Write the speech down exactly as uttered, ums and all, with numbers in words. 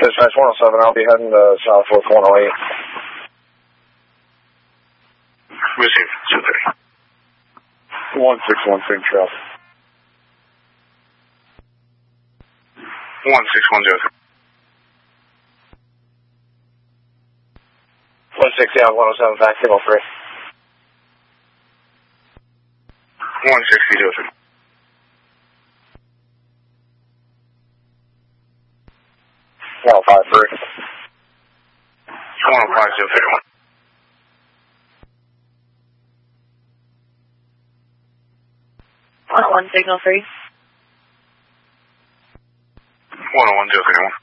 Dispatch one oh seven, I'll be heading to Southwest one oh eight. Receive, two thirty. one six one, same trail. one six one zero three. one sixty out one oh seven, back signal three. one sixty zero three. one oh five three. one oh five zero three one. one oh one signal three. one oh one zero three one.